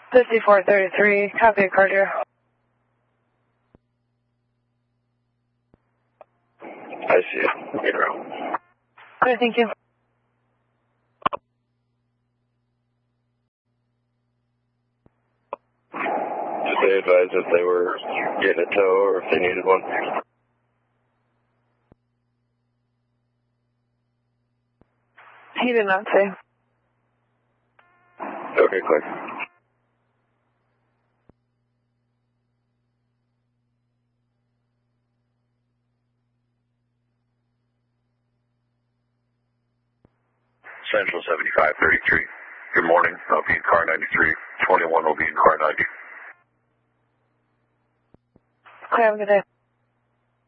5433, copy Carter. I see you. Get around. Okay, thank you. Did they advise if they were getting a tow or if they needed one? He did not say. Okay, clear. Central 7533. Good morning. I'll be in car 93. 21 will be in car 90. Okay, have a good day.